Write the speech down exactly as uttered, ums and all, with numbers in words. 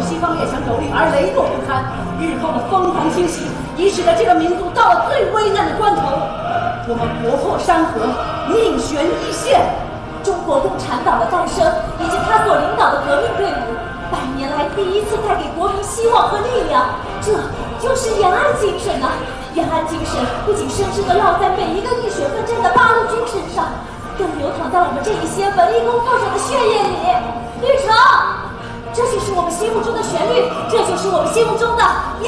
西方列强蹂躏而羸弱不堪，日后的疯狂侵袭已使得这个民族到了最危难的关头。我们国破山河，命悬一线。中国共产党的诞生，以及他所领导的革命队伍，百年来第一次带给国民希望和力量，这就是延安精神啊！延安精神不仅深深地烙在每一个浴血奋战的八路军身上，更流淌在我们这一些文艺工作者的血液里。绿城，这就是我们心目中的旋律，这就是我们心目中的